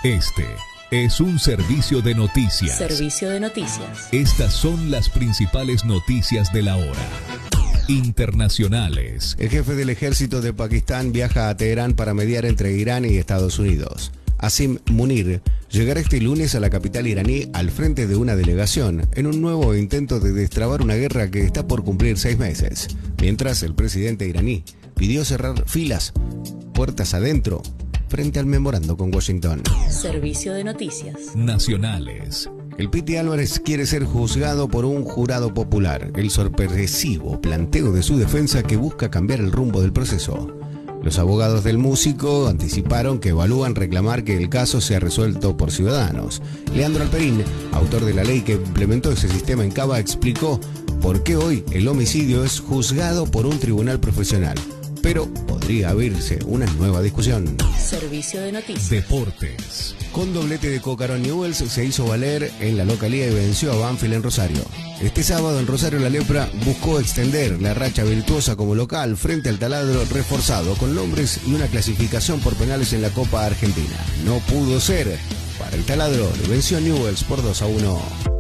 Este es un servicio de noticias. Servicio de noticias. Estas son las principales noticias de la hora. Internacionales. El jefe del ejército de Pakistán viaja a Teherán para mediar entre Irán y Estados Unidos. Asim Munir llegará este lunes a la capital iraní al frente de una delegación en un nuevo intento de destrabar una guerra que está por cumplir 6 meses, mientras el presidente iraní pidió cerrar filas, puertas adentro, frente al memorando con Washington. Servicio de noticias. Nacionales. El Piti Álvarez quiere ser juzgado por un jurado popular. El sorpresivo planteo de su defensa que busca cambiar el rumbo del proceso. Los abogados del músico anticiparon que evalúan reclamar que el caso sea resuelto por ciudadanos. Leandro Alperín, autor de la ley que implementó ese sistema en Cava, explicó por qué hoy el homicidio es juzgado por un tribunal profesional. Pero podría abrirse una nueva discusión. Servicio de noticias. Deportes. Con doblete de Cocarón, Newell's se hizo valer en la localía y venció a Banfield en Rosario. Este sábado en Rosario la Lepra buscó extender la racha virtuosa como local frente al Taladro reforzado con nombres y una clasificación por penales en la Copa Argentina. No pudo ser. Para el Taladro le venció a Newell's por 2-1.